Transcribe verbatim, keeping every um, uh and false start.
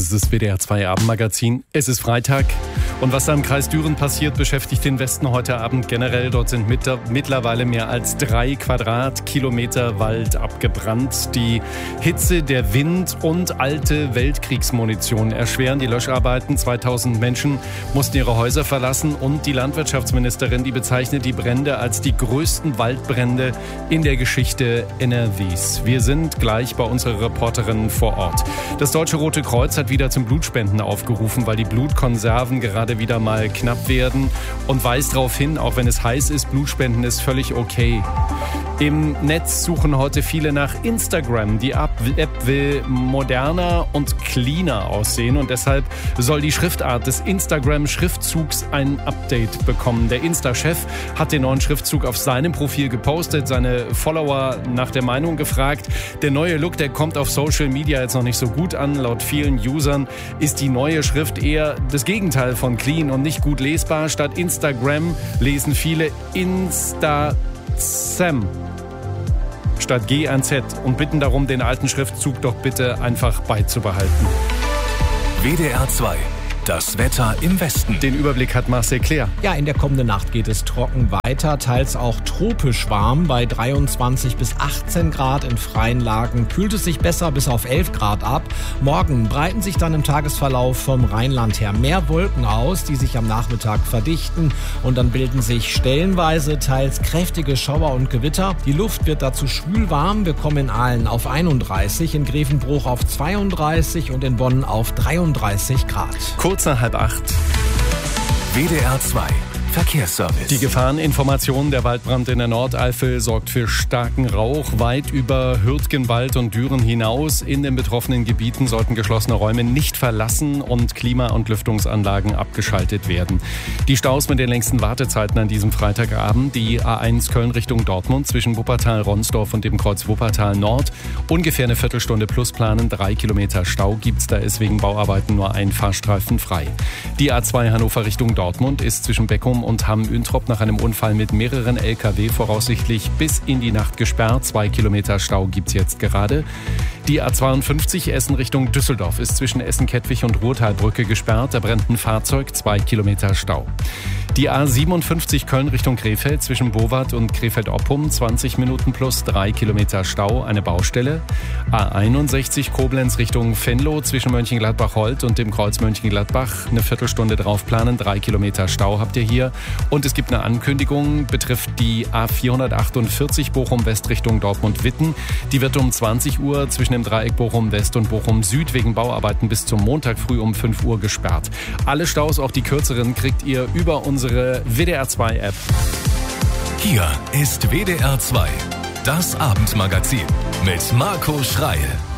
ist das W D R zwei Abendmagazin. Es ist Freitag und was da im Kreis Düren passiert, beschäftigt den Westen heute Abend generell. Dort sind mit, mittlerweile mehr als drei Quadratkilometer Wald abgebrannt. Die Hitze, der Wind und alte Weltkriegsmunition erschweren die Löscharbeiten. zweitausend Menschen mussten ihre Häuser verlassen und die Landwirtschaftsministerin, die bezeichnet die Brände als die größten Waldbrände in der Geschichte N R Ws. Wir sind gleich bei unserer Reporterin vor Ort. Das Deutsche Rote Kreuz hat wieder zum Blutspenden aufgerufen, weil die Blutkonserven gerade wieder mal knapp werden und weist darauf hin, auch wenn es heiß ist, Blutspenden ist völlig okay. Im Netz suchen heute viele nach Instagram. Die App will moderner und cleaner aussehen und deshalb soll die Schriftart des Instagram-Schriftzugs ein Update bekommen. Der Insta-Chef hat den neuen Schriftzug auf seinem Profil gepostet, seine Follower nach der Meinung gefragt. Der neue Look, der kommt auf Social Media jetzt noch nicht so gut an. Laut vielen Usern ist die neue Schrift eher das Gegenteil von clean und nicht gut lesbar. Statt Instagram lesen viele Insta-Sam statt G ein Z und bitten darum, den alten Schriftzug doch bitte einfach beizubehalten. W D R zwei. Das Wetter im Westen. Den Überblick hat Marcel Claire. Ja, in der kommenden Nacht geht es trocken weiter, teils auch tropisch warm. Bei dreiundzwanzig bis achtzehn Grad in freien Lagen kühlt es sich besser bis auf elf Grad ab. Morgen breiten sich dann im Tagesverlauf vom Rheinland her mehr Wolken aus, die sich am Nachmittag verdichten. Und dann bilden sich stellenweise teils kräftige Schauer und Gewitter. Die Luft wird dazu schwül warm. Wir kommen in Aalen auf einunddreißig, in Grevenbruch auf zweiunddreißig und in Bonn auf dreiunddreißig Grad. Kurz nach halb acht. W D R zwei Verkehrsservice. Die Gefahreninformation: Der Waldbrand in der Nordeifel sorgt für starken Rauch. Weit über Hürtgenwald und Düren hinaus in den betroffenen Gebieten sollten geschlossene Räume nicht verlassen und Klima- und Lüftungsanlagen abgeschaltet werden. Die Staus mit den längsten Wartezeiten an diesem Freitagabend: Die A eins Köln Richtung Dortmund zwischen Wuppertal-Ronsdorf und dem Kreuz Wuppertal Nord. Ungefähr eine Viertelstunde plus planen. Drei Kilometer Stau gibt's. Da ist wegen Bauarbeiten nur ein Fahrstreifen frei. Die A zwei Hannover Richtung Dortmund ist zwischen Beckum und Hamm-Üntrop nach einem Unfall mit mehreren L K W voraussichtlich bis in die Nacht gesperrt. Zwei Kilometer Stau gibt's jetzt gerade. Die A zweiundfünfzig Essen Richtung Düsseldorf ist zwischen Essen-Kettwig und Ruhrtalbrücke gesperrt. Da brennt ein Fahrzeug, zwei Kilometer Stau. Die A siebenundfünfzig Köln Richtung Krefeld zwischen Bowat und Krefeld-Oppum, zwanzig Minuten plus drei Kilometer Stau, eine Baustelle. A einundsechzig Koblenz Richtung Venlo zwischen Mönchengladbach-Holt und dem Kreuz Mönchengladbach, eine Viertelstunde drauf planen, drei Kilometer Stau habt ihr hier. Und es gibt eine Ankündigung, betrifft die A vierhundertachtundvierzig Bochum-West Richtung Dortmund-Witten. Die wird um zwanzig Uhr zwischen dem Dreieck Bochum-West und Bochum-Süd wegen Bauarbeiten bis zum Montag früh um fünf Uhr gesperrt. Alle Staus, auch die kürzeren, kriegt ihr über unsere W D R zwei App. Hier ist W D R zwei, das Abendmagazin mit Marco Schreil.